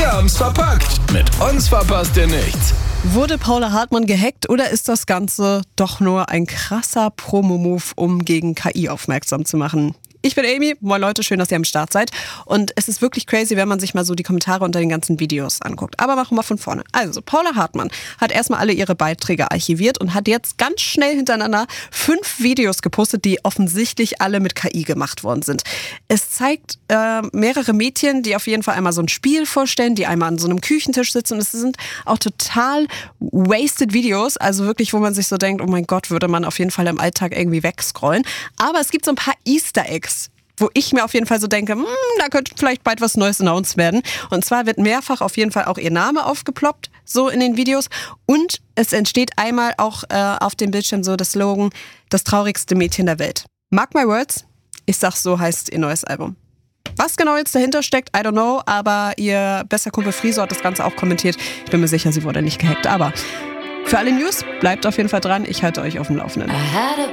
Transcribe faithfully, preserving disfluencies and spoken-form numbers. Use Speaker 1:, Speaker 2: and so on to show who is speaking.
Speaker 1: haben's verpackt. Mit uns verpasst ihr nichts.
Speaker 2: Wurde Paula Hartmann gehackt oder ist das Ganze doch nur ein krasser Promo-Move, um gegen K I aufmerksam zu machen? Ich bin Amy, moin Leute, schön, dass ihr am Start seid. Und es ist wirklich crazy, wenn man sich mal so die Kommentare unter den ganzen Videos anguckt. Aber machen wir von vorne. Also, Paula Hartmann hat erstmal alle ihre Beiträge archiviert und hat jetzt ganz schnell hintereinander fünf Videos gepostet, die offensichtlich alle mit K I gemacht worden sind. Es zeigt äh, mehrere Mädchen, die auf jeden Fall einmal so ein Spiel vorstellen, die einmal an so einem Küchentisch sitzen. Und es sind auch total wasted Videos, also wirklich, wo man sich so denkt, oh mein Gott, würde man auf jeden Fall im Alltag irgendwie wegscrollen. Aber es gibt so ein paar Easter Eggs, wo ich mir auf jeden Fall so denke, hm, da könnte vielleicht bald was Neues announced werden. Und zwar wird mehrfach auf jeden Fall auch ihr Name aufgeploppt, so in den Videos. Und es entsteht einmal auch äh, auf dem Bildschirm so das Slogan, das traurigste Mädchen der Welt. Mark my words, ich sag's so, heißt ihr neues Album. Was genau jetzt dahinter steckt, I don't know, aber ihr bester Kumpel Friso hat das Ganze auch kommentiert. Ich bin mir sicher, sie wurde nicht gehackt. Aber für alle News, bleibt auf jeden Fall dran. Ich halte euch auf dem Laufenden.